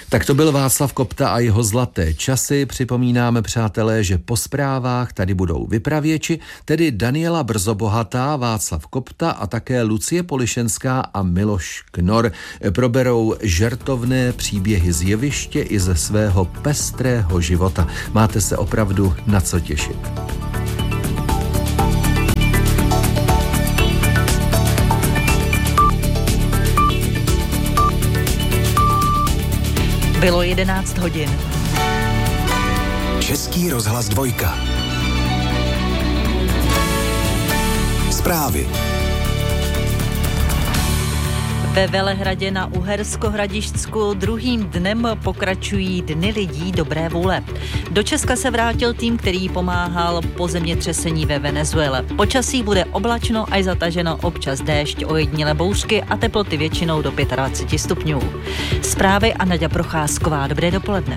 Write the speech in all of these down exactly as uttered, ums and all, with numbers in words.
Tak to byl Václav Kopta a jeho zlaté časy. Připomínáme, přátelé, že po zprávách tady budou vypravěči, tedy Daniela Brzobohatá, Václav Kopta a také Lucie Polišenská a Miloš Knor. Proberou žertovné příběhy z jeviště i ze svého pestrého života. Máte se opravdu na co těšit. Bylo jedenáct hodin. Český rozhlas dvojka. Zprávy. Ve Velehradě na Uhersko-Hradišťsku druhým dnem pokračují Dny lidí dobré vůle. Do Česka se vrátil tým, který pomáhal po zemětřesení ve Venezuele. Počasí bude oblačno až zataženo, občas déšť, ojedinělé bouřky a teploty většinou do dvacet pět stupňů. Zprávy a Naďa Procházková. Dobré dopoledne.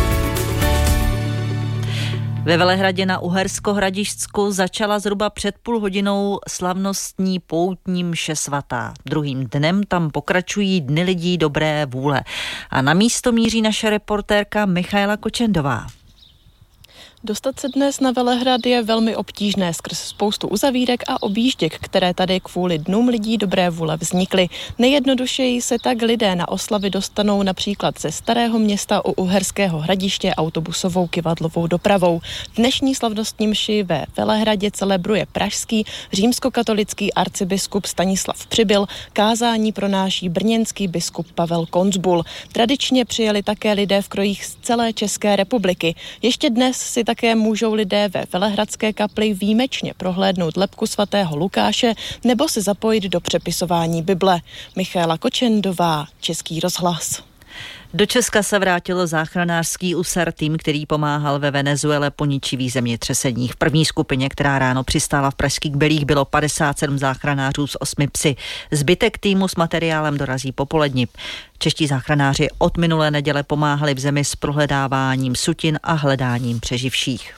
Ve Velehradě na Uhersko-Hradišťsku začala zhruba před půl hodinou slavnostní poutní mše svatá. Druhým dnem tam pokračují Dny lidí dobré vůle. A na místo míří naše reportérka Michaela Kočendová. Dostat se dnes na Velehrad je velmi obtížné skrz spoustu uzavírek a objížděk, které tady kvůli Dnům lidí dobré vůle vznikly. Nejjednodušeji se tak lidé na oslavy dostanou například ze Starého Města u Uherského Hradiště autobusovou kyvadlovou dopravou. Dnešní slavnostní mši ve Velehradě celebruje pražský římskokatolický arcibiskup Stanislav Přibyl, kázání pronáší brněnský biskup Pavel Konzbul. Tradičně přijeli také lidé v krojích z celé České republiky. Ještě dnes si také můžou lidé ve Velehradské kapli výjimečně prohlédnout lebku svatého Lukáše nebo se zapojit do přepisování Bible. Michaela Kočendová, Český rozhlas. Do Česka se vrátil záchranářský USAR tým, který pomáhal ve Venezuele po ničivých zemětřeseních. V první skupině, která ráno přistála v pražských Belích, bylo padesát sedm záchranářů s osmi psy. Zbytek týmu s materiálem dorazí popolední. Čeští záchranáři od minulé neděle pomáhali v zemi s prohledáváním sutin a hledáním přeživších.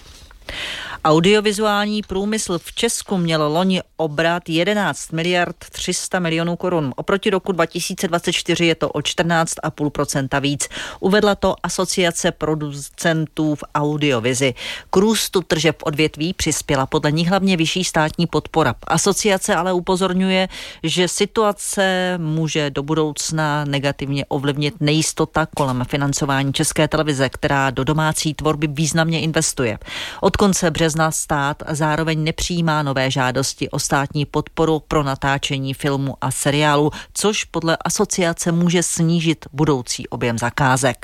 Audiovizuální průmysl v Česku měl loni obrat jedenáct miliard tři sta milionů korun. Oproti roku dva tisíce dvacet čtyři je to o čtrnáct celá pět procenta víc. Uvedla to Asociace producentů v audiovizi. K růstu tržeb v odvětví přispěla podle ní hlavně vyšší státní podpora. Asociace ale upozorňuje, že situace může do budoucna negativně ovlivnit nejistota kolem financování České televize, která do domácí tvorby významně investuje. Od konce března stát zároveň nepřijímá nové žádosti o státní podporu pro natáčení filmu a seriálu, což podle asociace může snížit budoucí objem zakázek.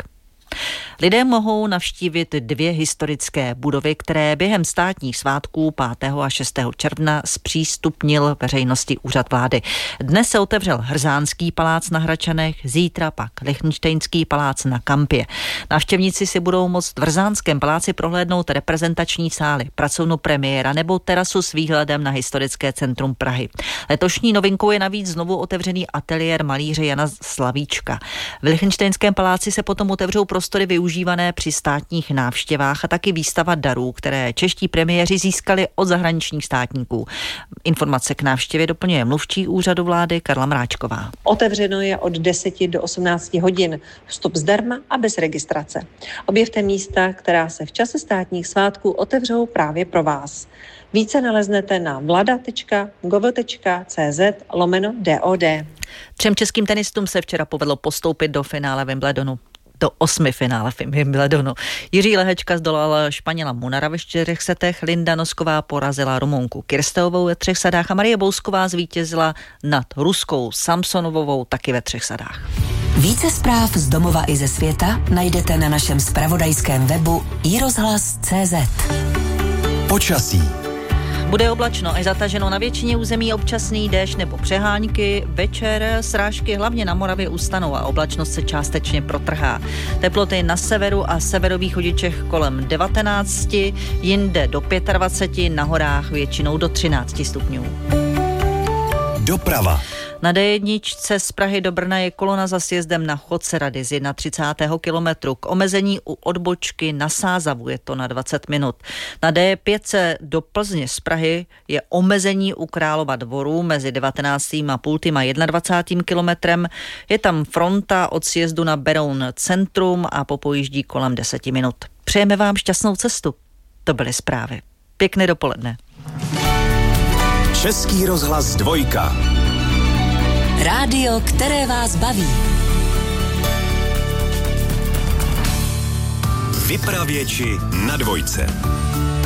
Lidé mohou navštívit dvě historické budovy, které během státních svátků pátého a šestého června zpřístupnil veřejnosti úřad vlády. Dnes se otevřel Hrzánský palác na Hradčanech, zítra pak Lichtenštejnský palác na Kampě. Návštěvníci si budou moct v Hrzánském paláci prohlédnout reprezentační sály, pracovnu premiéra nebo terasu s výhledem na historické centrum Prahy. Letošní novinkou je navíc znovu otevřený ateliér malíře Jana Slavíčka. V Lichtenštejnském paláci se potom otevřou prostory využívané při státních návštěvách a taky výstava darů, které čeští premiéři získali od zahraničních státníků. Informace k návštěvě doplňuje mluvčí úřadu vlády Karla Mráčková. Otevřeno je od deseti do osmnácti hodin. Vstup zdarma a bez registrace. Objevte místa, která se v čase státních svátků otevřou právě pro vás. Více naleznete na vlada tečka gov tečka cz lomeno dod. Třem českým tenistům se včera povedlo postoupit do finále Wimbledonu. Do osmi finále Wimbledonu. Jiří Lehečka zdolal Španěla Munara ve čtyřech setech, Linda Nosková porazila Rumunku Kirsteovou ve třech sadách a Marie Bousková zvítězila nad Ruskou Samsonovou taky ve třech sadách. Více zpráv z domova i ze světa najdete na našem zpravodajském webu i rozhlas tečka cé zet. Počasí. Bude oblačno až zataženo na většině území, občasný déšť nebo přehánky. Večer srážky hlavně na Moravě ustanou a oblačnost se částečně protrhá. Teploty na severu a severovýchodě Čech kolem devatenáct, jinde do dvacet pět, na horách většinou do třináct stupňů. Doprava. Na dé jedna z Prahy do Brna je kolona za sjezdem na Chodce Rady z třicátého prvního kilometru. K omezení u odbočky na Sázavu je to na dvacet minut. Na dé pět do Plzně z Prahy je omezení u Králova Dvoru mezi devatenáctým a půltým a dvacátým prvním kilometrem. Je tam fronta od sjezdu na Beroun centrum a popojíždí kolem deseti minut. Přejeme vám šťastnou cestu. To byly zprávy. Pěkné dopoledne. Český rozhlas dvojka. Rádio, které vás baví. Vypravěči na dvojce.